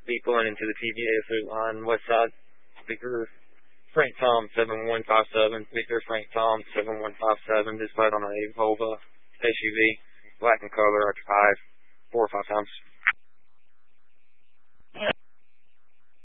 feet pulling into the TVS route line, west side. Speaker Frank Tom 7157. Speaker Frank Tom 7157. Displayed on a Volvo SUV, black in color, occupied.